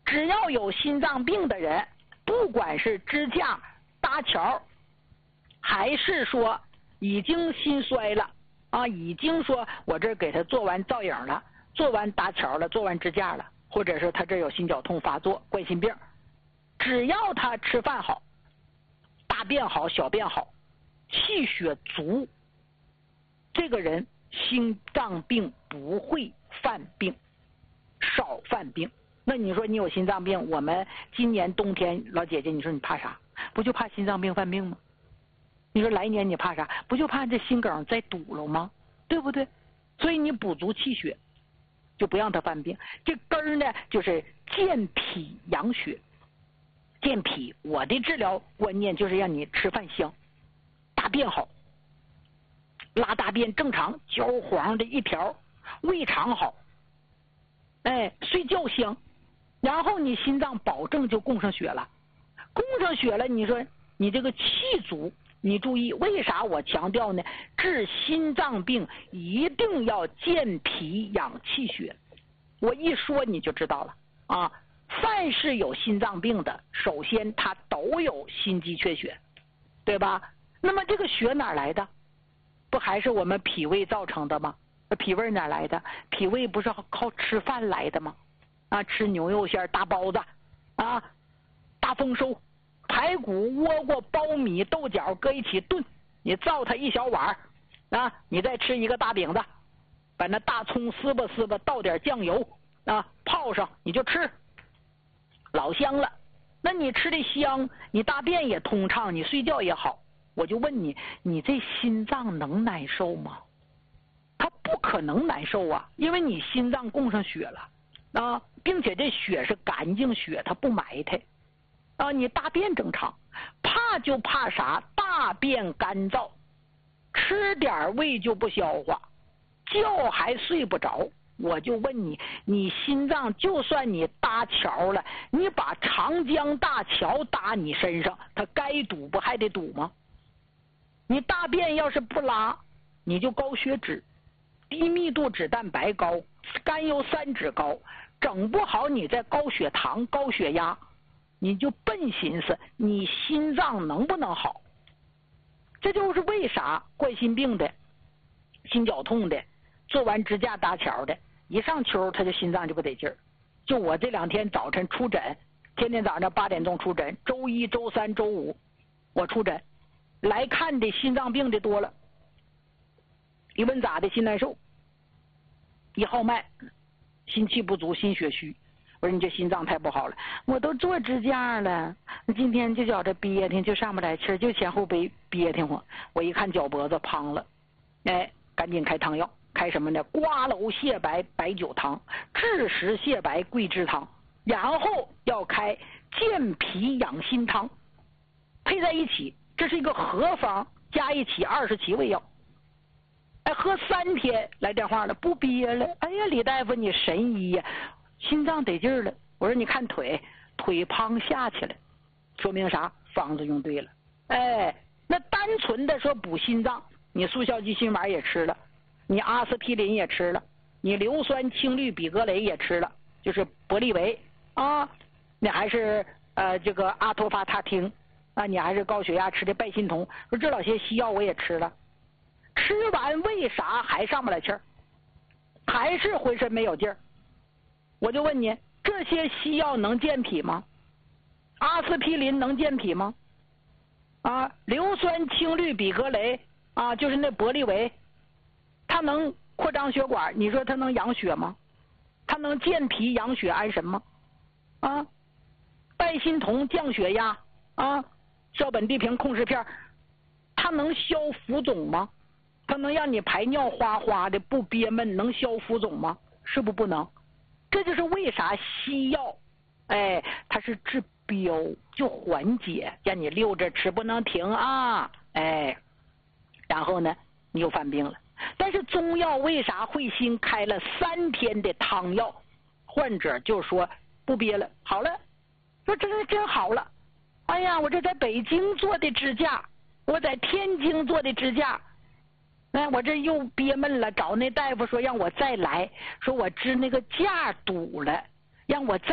只要有心脏病的人，不管是支架、搭桥，还是说已经心衰了啊，已经说我这给他做完造影了，做完搭桥了，做完支架了，或者是他这有心绞痛发作、冠心病，只要他吃饭好，大便好，小便好，气血足，这个人心脏病不会犯病，少犯病。那你说你有心脏病，我们今年冬天，老姐姐，你说你怕啥？不就怕心脏病犯病吗？你说来年你怕啥？不就怕这心梗再堵了吗？对不对？所以你补足气血，就不让它犯病。这根儿呢，就是健脾养血。健脾，我的治疗观念就是让你吃饭香，大便好，拉大便正常，焦黄的一条，胃肠好，哎，睡觉香。然后你心脏保证就供上血了，供上血了，你说你这个气足，你注意为啥我强调呢？治心脏病一定要健脾养气血，我一说你就知道了啊。凡是有心脏病的，首先他都有心肌缺血，对吧？那么这个血哪来的？不还是我们脾胃造成的吗？脾胃哪来的？脾胃不是靠吃饭来的吗？啊，吃牛肉馅、大包子啊，大丰收，排骨、倭瓜、苞米、豆角搁一起炖，你造它一小碗啊，你再吃一个大饼子，把那大葱撕吧撕吧，倒点酱油啊，泡上你就吃，老香了。那你吃的香，你大便也通畅，你睡觉也好。我就问你，你这心脏能难受吗？它不可能难受啊，因为你心脏供上血了啊，并且这血是干净血，它不埋汰啊。你大便正常，怕就怕啥？大便干燥，吃点胃就不消化，觉还睡不着。我就问你，你心脏就算你搭桥了，你把长江大桥搭你身上，它该堵不还得堵吗？你大便要是不拉，你就高血脂，低密度脂蛋白高，甘油三酯高，整不好你在高血糖、高血压，你就笨寻思你心脏能不能好。这就是为啥冠心病的、心绞痛的、做完支架搭桥的，一上秋他就心脏就不得劲儿。就我这2天早晨出诊，天天早上8点钟出诊，周一、周三、周五我出诊，来看的心脏病的多了。一问咋的？心难受，一号脉，心气不足，心血虚。我说你这心脏太不好了，我都做支架了，今天就觉着憋挺，就上不来气，就前后憋挺慌。我一看脚脖子胖了，哎，赶紧开汤药，开什么呢？瓜蒌蟹白白酒汤，枳实蟹白桂枝汤，然后要开健脾养心汤，配在一起，这是一个合方，加一起20期胃药。哎，喝3天，来电话了，不憋了。哎呀，李大夫你神医呀，心脏得劲儿了。我说你看腿胖下去了，说明啥？方子用对了。哎，那单纯的说补心脏，你速效救心丸也吃了，你阿司匹林也吃了，你硫酸氢氯吡格雷也吃了，就是博利维啊，你还是这个阿托伐他汀啊，你还是高血压吃的拜心酮，说这老些西药我也吃了，吃完为啥还上不来气儿，还是浑身没有劲儿？我就问你，这些西药能健脾吗？阿司匹林能健脾吗？啊，硫酸氢氯吡格雷啊，就是那博利维，它能扩张血管，你说它能养血吗？它能健脾养血安神吗？啊，拜心酮降血压啊，硝苯地平控制片，它能消浮肿吗？它能让你排尿哗哗的不憋闷，能消浮肿吗？是不是不能？这就是为啥西药，哎，它是治标就缓解，让你溜着吃不能停啊，哎，然后呢你又犯病了。但是中药为啥会新开了3天的汤药，患者就说不憋了，好了，说这是真好了。哎呀，我这在北京做的支架，我在天津做的支架，哎，我这又憋闷了，找那大夫说让我再来，说我支那个架堵了，让我再